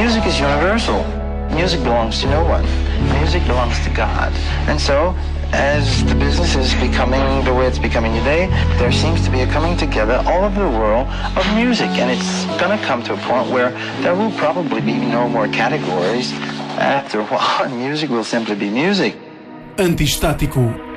Music is universal. Music belongs to no one. Music belongs to God. And so, as the business is becoming the way it's becoming today, there seems to be a coming together all over the world of music. And it's going to come to a point where there will probably be no more categories. After a while, music will simply be music. Antistático.